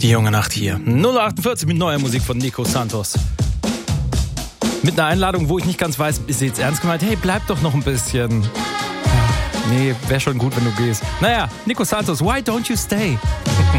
Die junge Nacht hier. 048 mit neuer Musik von Nico Santos. Mit einer Einladung, wo ich nicht ganz weiß, ist sie jetzt ernst gemeint? Hey, bleib doch noch ein bisschen. Nee, wäre schon gut, wenn du gehst. Naja, Nico Santos, why don't you stay?